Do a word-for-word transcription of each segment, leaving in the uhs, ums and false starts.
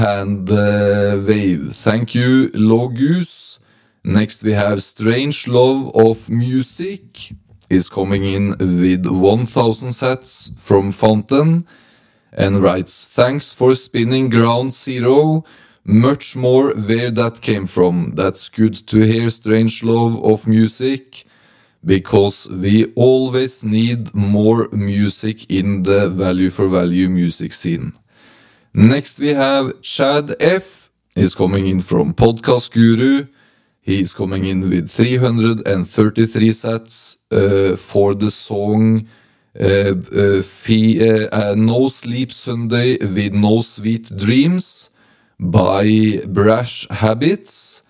and uh, Wave. Thank you, Logus. Next we have Strange Love of Music is coming in with one thousand sats from Fountain and writes, thanks for spinning Ground Zero. Much more where that came from. That's good to hear, Strange Love of Music, because we always need more music in the value for value music scene. Next we have Chad F is coming in from Podcast Guru. He's coming in with three hundred thirty-three sats uh, for the song uh, uh, fee, uh, uh, No Sleep Sunday with No Sweet Dreams by Brash Habits.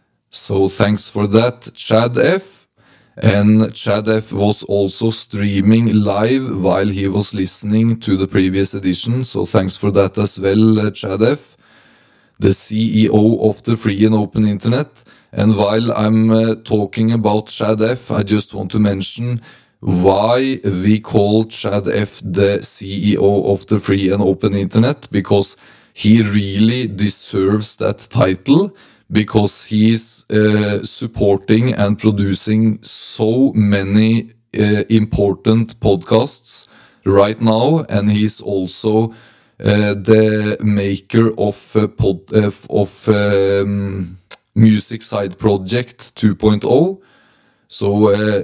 So thanks for that, Chad F. And Chad F was also streaming live while he was listening to the previous edition. So thanks for that as well, uh, Chad F, the C E O of the Free and Open Internet. And while I'm uh, talking about Chad F, I just want to mention why we call Chad F the C E O of the Free and Open Internet, because he really deserves that title, because he's uh, supporting and producing so many uh, important podcasts right now, and he's also uh, the maker of uh, pod, uh, of um, Music Side Project two point oh. So uh,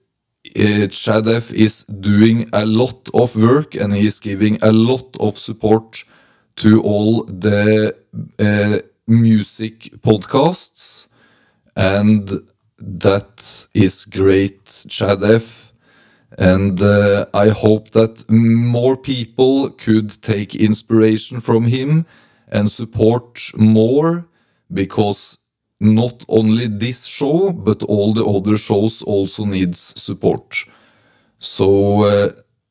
uh, Chad F is doing a lot of work, and he's giving a lot of support to all the uh, music podcasts, and that is great, Chad F. And uh, I hope that more people could take inspiration from him and support more, because not only this show, but all the other shows also needs support. So uh,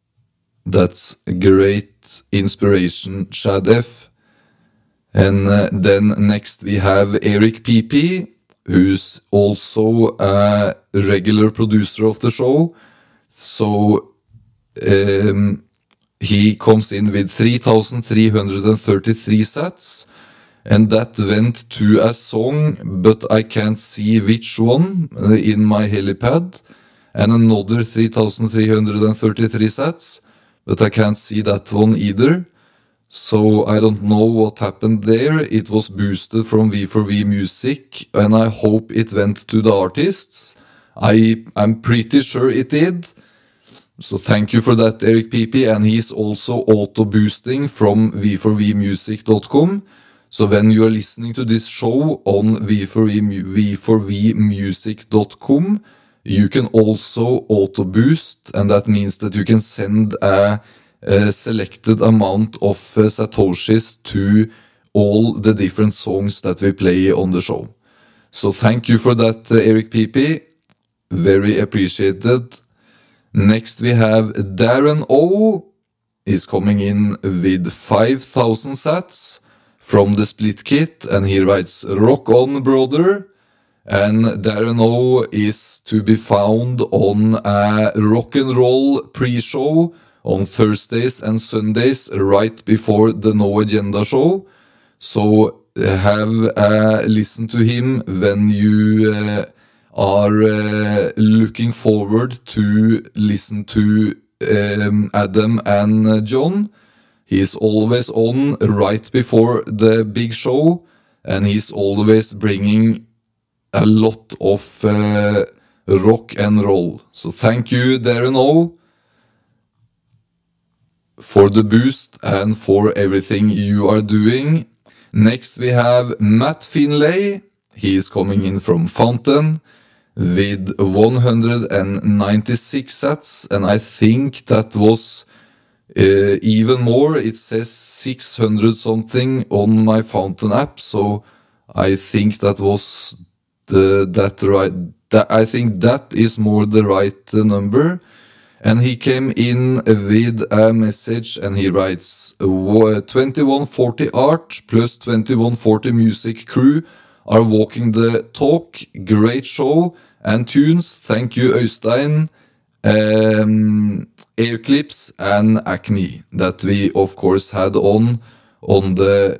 that's great inspiration, Chad F. And uh, then next we have Eric P P, who's also a regular producer of the show. So um, he comes in with three thousand three hundred thirty-three sats, and that went to a song, but I can't see which one uh, in my helipad, and another three thousand three hundred thirty-three sats, but I can't see that one either. So I don't know what happened there. It was boosted from V four V Music, and I hope it went to the artists. I, I'm pretty sure it did. So thank you for that, Eric P P, and he's also auto-boosting from v four v music dot com. So when you are listening to this show on v four v music dot com, you can also auto-boost, and that means that you can send a a selected amount of uh, satoshis to all the different songs that we play on the show. So thank you for that, uh, Eric P P. Very appreciated. Next we have Darren O is coming in with five thousand sats from the Split Kit, and he writes, rock on, brother. And Darren O is to be found on a rock and roll pre-show on Thursdays and Sundays right before the No Agenda show. So have a listen to him when you uh, are uh, looking forward to listen to um, Adam and uh, John. He's always on right before the big show, and he's always bringing a lot of uh, rock and roll. So thank you, Darren O, for the boost and for everything you are doing. Next we have Matt Finlay. He is coming in from Fountain with one hundred ninety-six sats, and I think that was uh, even more. It says six hundred something on my Fountain app, so I think that was the that right. That, I think that is more the right uh, number. And he came in with a message, and he writes, twenty-one forty Art plus twenty-one forty Music crew are walking the talk. Great show and tunes. Thank you, Øystein, um, Airclips, and Acme, that we, of course, had on on the